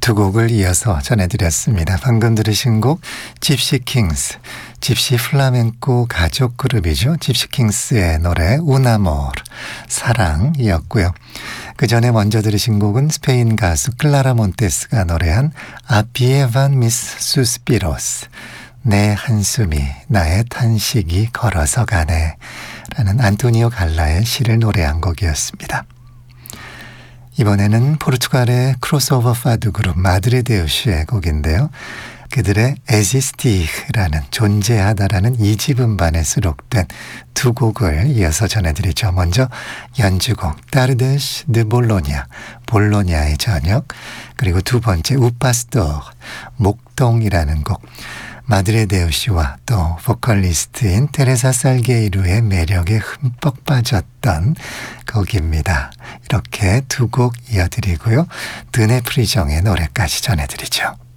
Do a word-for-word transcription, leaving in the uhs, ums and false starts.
두 곡을 이어서 전해드렸습니다. 방금 들으신 곡 집시 킹스, 집시 플라멩코 가족 그룹이죠. 집시 킹스의 노래 우나모르, 사랑이었고요. 그 전에 먼저 들으신 곡은 스페인 가수 클라라 몬테스가 노래한 아피에반 미스 수스피로스, 내 한숨이 나의 탄식이 걸어서 가네 라는 안토니오 갈라의 시를 노래한 곡이었습니다. 이번에는 포르투갈의 크로스오버 파두 그룹 마드레데우스의 곡인데요. 그들의 에지스티라는 존재하다라는 이 집 음반에 수록된 두 곡을 이어서 전해드리죠. 먼저 연주곡 따르데시 드 볼로냐, 볼로냐의 저녁, 그리고 두 번째 우파스토, 목동이라는 곡. 마드레데우스와 또 보컬리스트인 테레사 살게이루의 매력에 흠뻑 빠졌던 곡입니다. 이렇게 두 곡 이어드리고요. 드네 프리정의 노래까지 전해드리죠.